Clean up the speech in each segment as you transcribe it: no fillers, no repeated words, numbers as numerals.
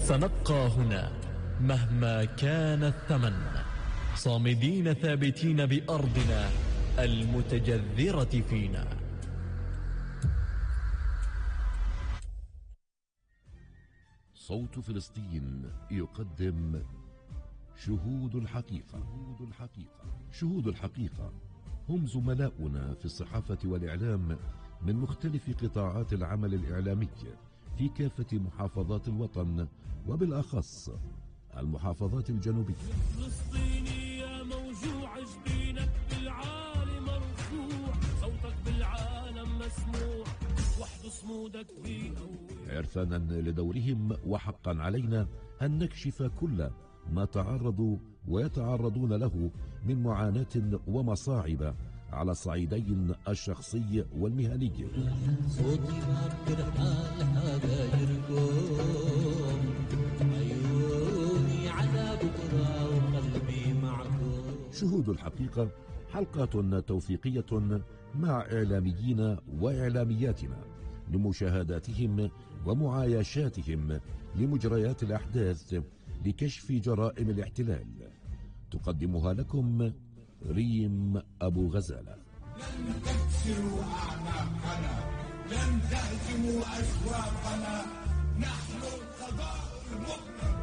سنبقى هنا مهما كان الثمن، صامدين ثابتين بأرضنا المتجذرة فينا. صوت فلسطين يقدم شهود الحقيقة. شهود الحقيقة هم زملاؤنا في الصحافة والإعلام من مختلف قطاعات العمل الإعلامي في كافة محافظات الوطن، وبالأخص المحافظات الجنوبية. فلسطيني يا موجوع، جبينك بالعالي مرفوع، صوتك بالعالم مسموع، وحده صمودك بيقوي. عرفانا لدورهم، وحقا علينا أن نكشف كل ما تعرضوا ويتعرضون له من معاناة ومصاعب على الصعيدين الشخصي والمهني. صوتي معبر حال حبايركم، عيوني على بكرة وقلبي معكم. شهود الحقيقة حلقات توثيقية مع إعلاميين وإعلامياتنا لمشاهداتهم ومعايشاتهم لمجريات الأحداث لكشف جرائم الاحتلال. تقدمها لكم ريم أبو غزالة. لن تكسروا أعناقنا، لن تهزموا أسواقنا، نحن القضاء المطلق.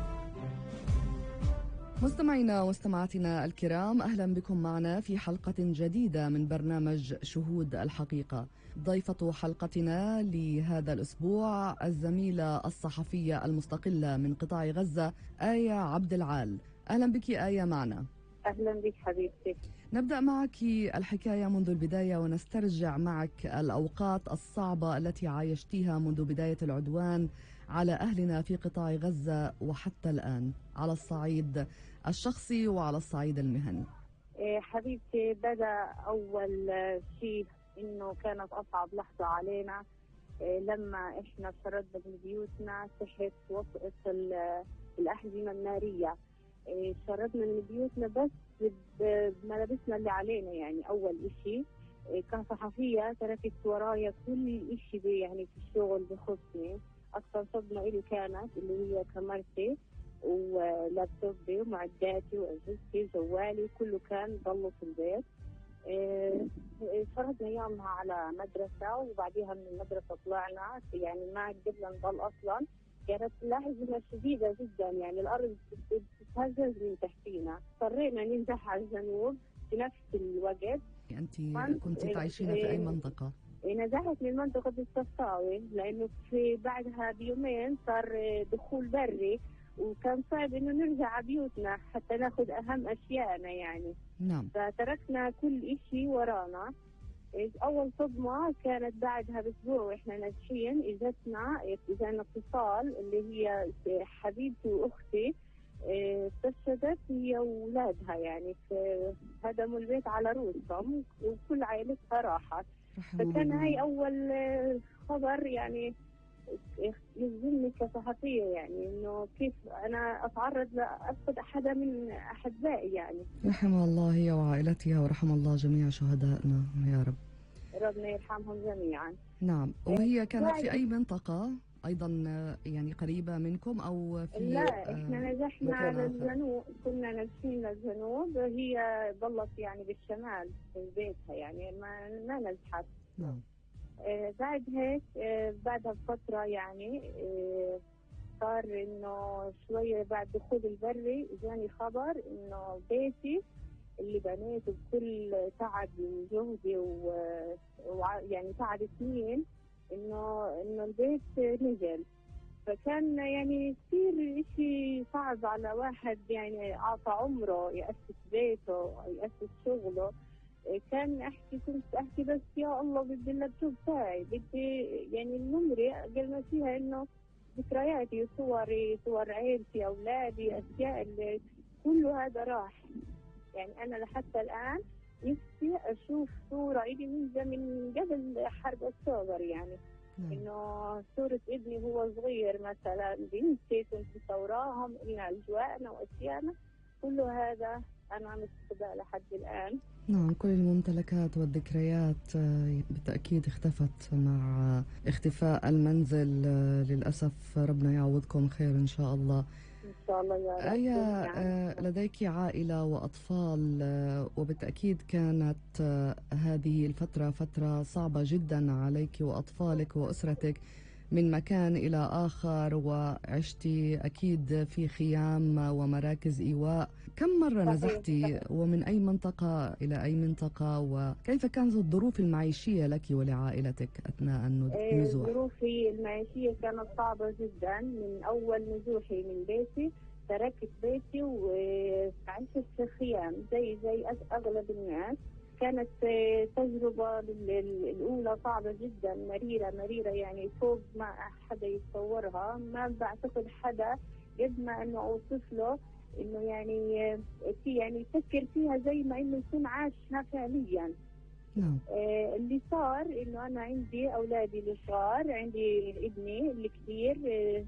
مستمعينا ومستمعاتنا الكرام، أهلا بكم معنا في حلقة جديدة من برنامج شهود الحقيقة. ضيفة حلقتنا لهذا الأسبوع الزميلة الصحفية المستقلة من قطاع غزة آية عبد العال. أهلا بك آية معنا. أهلا بك حبيبتي. نبدأ معك الحكاية منذ البداية ونسترجع معك الأوقات الصعبة التي عايشتيها منذ بداية العدوان على أهلنا في قطاع غزة وحتى الآن، على الصعيد الشخصي وعلى الصعيد المهني. حبيبتي، بدأ أول شيء إنه كانت أصعب لحظة علينا لما إحنا شردنا من بيوتنا تحت وطأة الأحزمة النارية. شردنا من بيوتنا بس بملابسنا اللي علينا. يعني أول إشي كصحفية تركت ورايا كل إشي يعني في الشغل بخصني. أكثر صدمة إلي كانت اللي هي كاميرتي ولابتوبي ومعداتي وأجهزتي جوالي كله كان ضلوا في البيت. شردنا يومها على مدرسة، وبعديها من المدرسة طلعنا يعني ما قدرنا نضل أصلا. كانت الأحزمة شديدة جدا، يعني الأرض بتتهزز من تحتينا. اضطرينا ننزح على الجنوب في نفس الوقت. أنت كنت تعيشين في أي منطقة؟ نزحت من منطقة الصفاوي، لأنه في بعدها بيومين صار دخول بري، وكان صعب إنه نرجع على بيوتنا حتى ناخذ أهم أشيائنا يعني. نعم. فتركنا كل إشي ورانا. أول صدمة كانت بعدها بأسبوع وإحنا ناجحين، إجتنا اتصال اللي هي حبيبتي وأختي استشهدت هي وولادها، يعني هدموا البيت على رؤوسهم وكل عائلتها راحت. فكان هاي أول خبر يعني يلزمني كصحفية، يعني إنه كيف أنا أتعرض لأفقد أحدا من أحبائي يعني. رحم الله هي وعائلتها ورحم الله جميع شهدائنا يا رب. ربنا يرحمهم جميعا. نعم. وهي كانت في أي منطقة أيضا يعني قريبة منكم أو في؟ لا، إحنا نجحنا على الجنوب، كنا ناجحين للجنوب، هي ظلت يعني بالشمال في بيتها يعني ما نجحت. نعم. بعد هيك بعدها بفترة يعني صار إنه شوية بعد دخول البري جاني خبر إنه بيتي اللي بنيته بكل تعب وجهدي ويعني تعب سنين إنه البيت نزل. فكان يعني كثير إشي صعب على واحد يعني أعطى عمره يأسس بيته يأسس شغله. كنت أحكي بس يا الله بدي اللابتوب تاعي، بدي يعني الممري قبل ما فيها إنه ذكرياتي صوري صور عيلتي أولادي أشياء اللي كله هذا راح. يعني أنا لحتى الآن نفسي أشوف صورة إلي من قبل حرب أكتوبر، يعني إنه صورة ابني هو صغير مثلا، بنتي كنت مصوراهم، إلنا أجواءنا وأشياءنا كله هذا أنا مستفيدة لحد الآن. نعم، كل الممتلكات والذكريات بالتأكيد اختفت مع اختفاء المنزل. للأسف ربنا يعوضكم خير إن شاء الله. إن شاء الله يا رب. آية، لديك عائلة وأطفال، وبالتأكيد كانت هذه الفترة فترة صعبة جدا عليك وأطفالك وأسرتك، من مكان إلى آخر، وعشتي أكيد في خيام ومراكز إيواء. كم مرة نزحتي ومن أي منطقة إلى أي منطقة، وكيف كانت الظروف المعيشية لك ولعائلتك أثناء النزوح؟ ظروفي المعيشية كانت صعبة جدا. من أول نزوحي من بيتي تركت بيتي وعشت في خيام زي أغلب الناس. كانت تجربة الأولى صعبة جدا، مريرة يعني فوق ما حدا يتصورها. ما بعتقد حدا قد ما إنه أوصف له إنه يعني يفكر فيها زي ما إنه يكون عاشها فعليا. نعم. اللي صار إنه أنا عندي أولادي الصغار، عندي ابني الكبير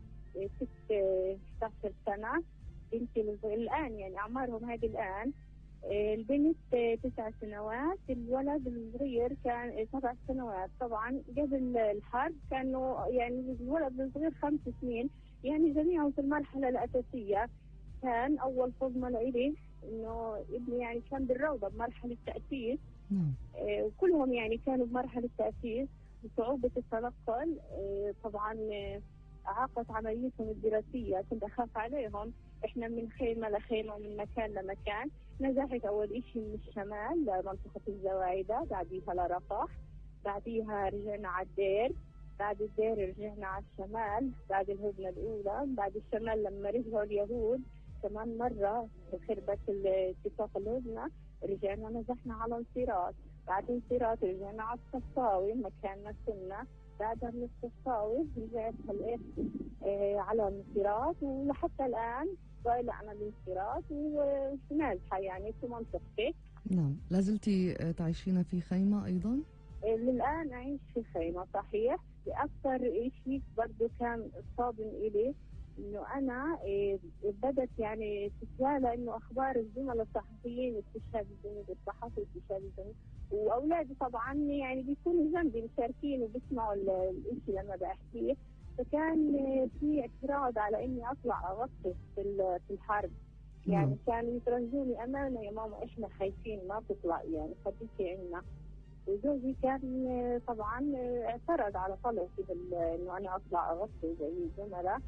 16 سنة، بنتي الآن يعني أعمارهم هذه الآن. البنت 9 سنوات، الولد الصغير كان 7 سنوات. طبعا قبل الحرب كانوا يعني الولد الصغير 5 سنين، يعني جميعهم في المرحلة الأساسية. كان أول صدمة لإلي إنه ابني يعني كان بالروضة بمرحلة تأسيس. وكلهم يعني كانوا بمرحلة تأسيس بصعوبة التنقل. طبعا أعاقت عمليتهم الدراسية، كنت أخاف عليهم. إحنا من خيمة لخيمة ومن مكان لمكان. نزحت أول إشي من الشمال لمنطقة الزوايدة، بعديها لرفح، بعديها رجعنا على الدير، بعد الدير رجعنا على الشمال بعد الهدنة الأولى. بعد الشمال لما رجعوا اليهود كمان مرة خربت اتفاق الهدنة، رجعنا نزحنا على انصراط. بعد انصراط رجعنا على الصفاوي مكاننا كنا. بعدها من الصفاوي رجعت خلقت على انصراط، ولحتى الآن طالعنا الانصراط ونازحة يعني في منطقتي. نعم. لازلتي تعيشين في خيمة أيضا؟ للآن أعيش في خيمة صحيح. أكثر شيء برضو كان صادم إلي إنه أنا بدت يعني تتوالى إنه أخبار الزملاء الصحفيين، استشهاد الزميل الصحفي، استشهاد الزميل، وأولادي طبعا يعني بيكونوا جنبي مشاركين وبيسمعوا الإشي لما بحكيه. فكان في اعتراض على إني أطلع أغطي في الحرب. يعني كانوا يترجوني أمانة يا ماما إحنا خايفين ما تطلع يعني خليكي عنا. وزوجي كان طبعا اعترض على طلبي إنه أنا أطلع أغطي زي الزملاء.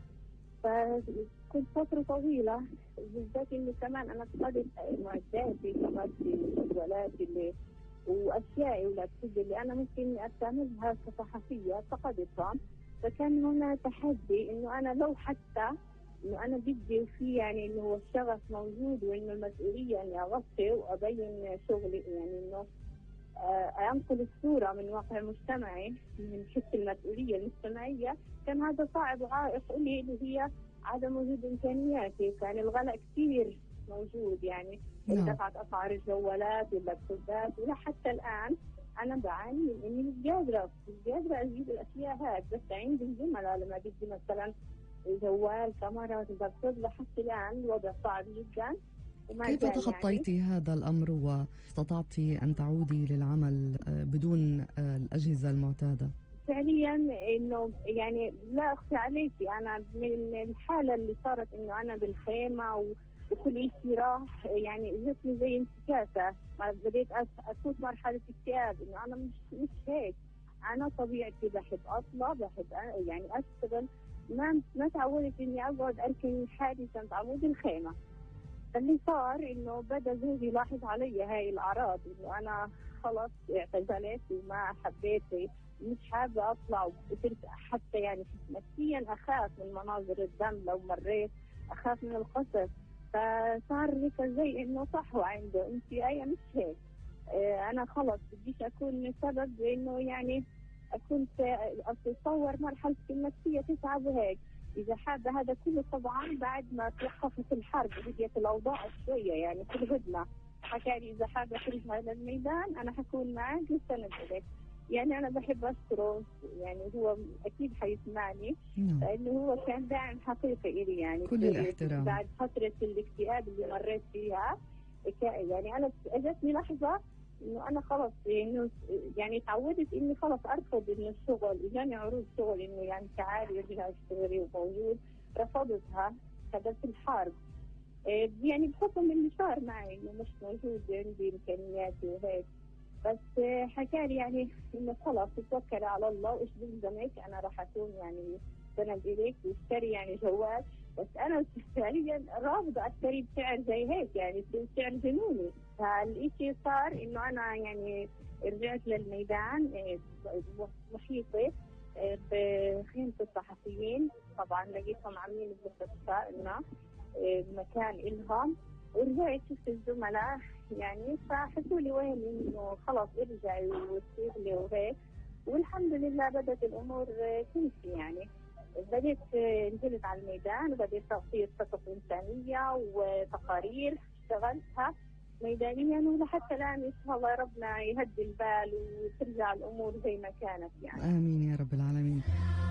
فكنت فترة طويلة، بالذات إنه كمان أنا فقدت معداتي، فقدت جوالاتي اللي وأشيائي ولابتوب اللي أنا ممكن أستعملها كصحفية فقدتها. فكان هنا تحدي إنه أنا لو حتى إنه أنا بدي في يعني إنه هو الشغف موجود وإنه المسؤولية إني أغطي وأبين شغلي، يعني إنه أنقل الصورة من واقع مجتمعي من حس المسؤولية المجتمعية. كان هذا صعب وعائق لي اللي هي عدم وجود إمكانياتي. كان الغلاء كثير موجود، يعني ارتفعت أسعار الجوالات واللابتوبات، ولحتى الآن أنا بعاني من إني مش قادرة أجيب الأشياء هاي. بس عندي الزملاء لما بدي مثلا جوال كاميرا لابتوب، لحتى الآن الوضع صعب جدا. كيف تخطيتي يعني هذا الأمر واستطعتي أن تعودي للعمل بدون الأجهزة المعتادة؟ فعليا إنه يعني لا أخفي عليكي، أنا من الحالة اللي صارت إنه أنا بالخيمة وكل شيء راح، يعني جسمي زي انتكاسة. بديت أفوت مرحلة اكتئاب إنه أنا مش هيك. أنا طبيعتي بحب أطلع، بحب يعني أشتغل. ما تعودت إني أقعد أركن حالي عند عمود الخيمة. فاللي صار إنه بدأ زوجي يلاحظ علي هاي الأعراض، إنه أنا خلص اعتزلت وما حبيت، مش حابة أطلع، وصرت حتى يعني نفسيا أخاف من مناظر الدم لو مريت، أخاف من القصف. فصار هيك زي إنه صحوة عنده، أنت أي مش هيك. أنا خلص بديش أكون سبب إنه يعني أكون أتصور مرحلة النفسية تصعب وهيك. إذا حابة هذا كله طبعا بعد ما توقفت الحرب بديت الأوضاع شوية يعني في الهدنة. حكى لي إذا حابة ترجع إلى الميدان أنا حكون معك لسند لك. يعني أنا بحب أشكره، يعني هو أكيد حيسمعني لأنه هو كان داعم حقيقي إلي يعني كل الاحترام. بعد فترة الاكتئاب اللي مريت فيها. يعني أنا أجتني لحظة إنه أنا خلص إنه يعني تعودت إني خلص أرفض إنه الشغل، إجاني عروض شغل إنه يعني تعالي ارجعي اشتغلي وموجود، رفضتها، خدت الحرب. يعني بحكم اللي صار معي إنه مش موجود عندي إمكانياتي وهيك. بس حكى لي يعني إنه خلاص توكلي على الله وإيش بلزمك، أنا راح أكون يعني سند إليك واشتري يعني جوال. بس أنا فعليا رافضة أشتري بسعر زي هيك، يعني سعر جنوني. فالإشي صار إنه أنا يعني رجعت للميدان محيطة بخيمة الصحفيين، طبعا لقيتهم عاملين بالاستشفاء إنه مكان إلهم، ورجعت شفت الزملاء يعني فحكوا لي وين إنه خلاص ارجعي واشتغلي وهيك. والحمد لله بدأت الأمور تمشي. يعني بديت نزلت على الميدان وبديت تغطية قصص إنسانية وتقارير اشتغلتها ميدانيا، ولحتى الآن إن شاء الله ربنا يهدي البال وترجع الأمور زي ما كانت يعني. آمين يا رب العالمين.